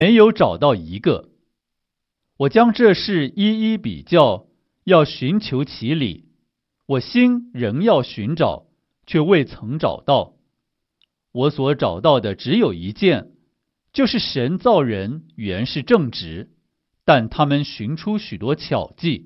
没有找到一个。我将这事一一比较，要寻求其理，我心仍要寻找，却未曾找到。我所找到的只有一件，就是神造人原是正直，但他们寻出许多巧计。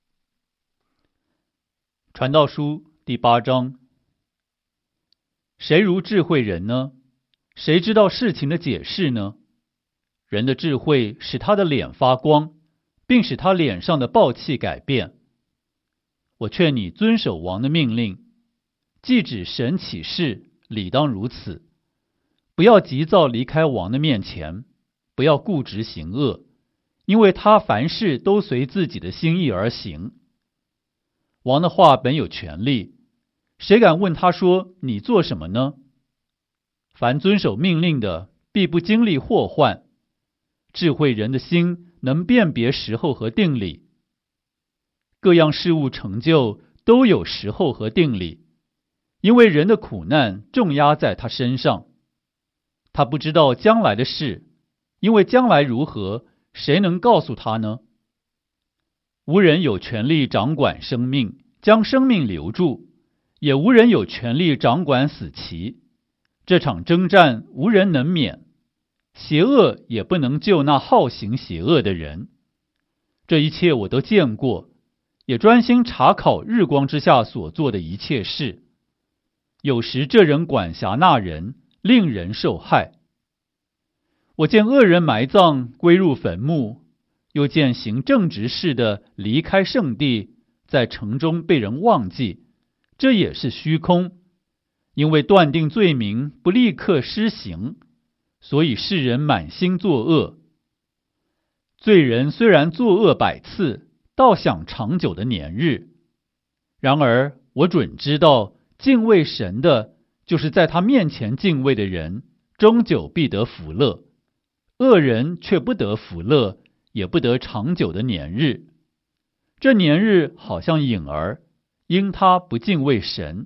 传道书第8章。谁如智慧人呢？谁知道事情的解释呢？人的智慧使他的脸发光，并使他脸上的暴气改变。我劝你遵守王的命令，既指神起誓，理当如此。不要急躁离开王的面前，不要固执行恶，因为他凡事都随自己的心意而行。王的话本有权利，谁敢问他说，你做什么呢？凡遵守命令的，必不经历祸患。智慧人的心能辨别时候和定理。各样事物成就都有时候和定理，因为人的苦难重压在他身上。他不知道将来的事，因为将来如何，谁能告诉他呢？无人有权利掌管生命，将生命留住，也无人有权利掌管死期。这场征战无人能免，邪恶也不能救那好行邪恶的人。这一切我都见过，也专心查考日光之下所做的一切事。有时这人管辖那人，令人受害。我见恶人埋葬，归入坟墓，又见行正直事的离开圣地，在城中被人忘记，这也是虚空，因为断定罪名不立刻施行，所以世人满心作恶。罪人虽然作恶100次，倒享长久的年日。然而我准知道，敬畏神的，就是在他面前敬畏的人，终久必得福乐。恶人却不得福乐，也不得长久的年日。这年日好像影儿，因他不敬畏神。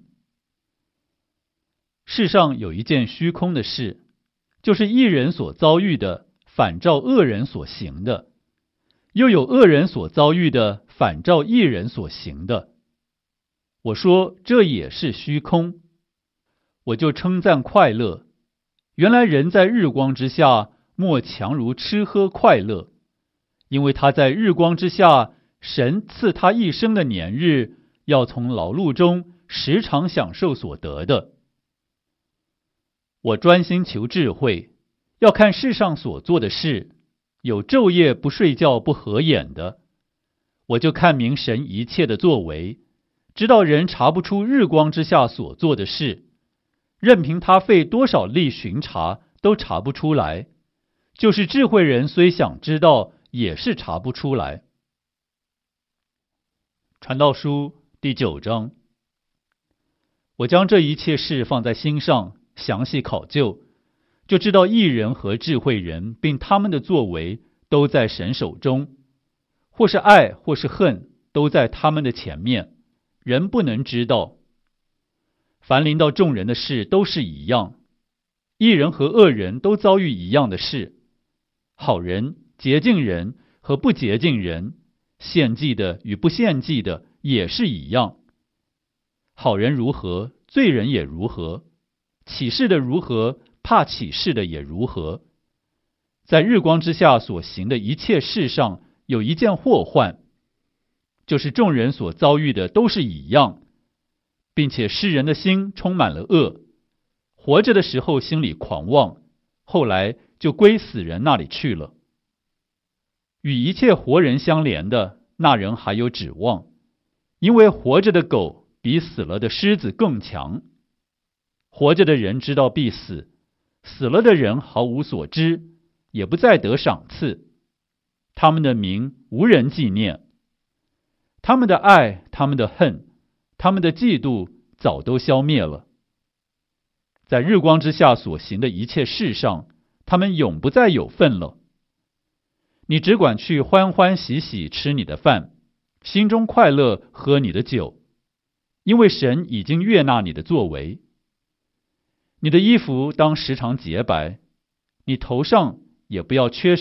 世上有一件虚空的事，就是义人所遭遇的，反照恶人所行的；又有恶人所遭遇的，反照义人所行的。我说这也是虚空，我就称赞快乐。原来人在日光之下，莫强如吃喝快乐，因为他在日光之下，神赐他一生的年日，要从劳碌中时常享受所得的。我专心求智慧，要看世上所做的事，有昼夜不睡觉不合眼的。我就看明神一切的作为，知道人查不出日光之下所做的事，任凭他费多少力巡查，都查不出来。就是智慧人虽想知道，也是查不出来。传道书第9章。我将这一切事放在心上，详细考究，就知道义人和智慧人，并他们的作为，都在神手中，或是爱，或是恨，都在他们的前面，人不能知道。凡临到众人的事都是一样，义人和恶人都遭遇一样的事，好人、洁净人和不洁净人，献祭的与不献祭的也是一样。好人如何，罪人也如何；起誓的如何，怕起誓的也如何。在日光之下所行的一切事上，有一件祸患，就是众人所遭遇的都是一样，并且世人的心充满了恶，活着的时候心里狂妄，后来就归死人那里去了。与一切活人相连的，那人还有指望，因为活着的狗比死了的狮子更强。活着的人知道必死，死了的人毫无所知，也不再得赏赐。他们的名无人纪念，他们的爱，他们的恨，他们的嫉妒早都消灭了。在日光之下所行的一切事上，他们永不再有份了。你只管去欢欢喜喜吃你的饭，心中快乐喝你的酒，因为神已经悦纳你的作为。你的衣服当时常洁白，你头上也不要缺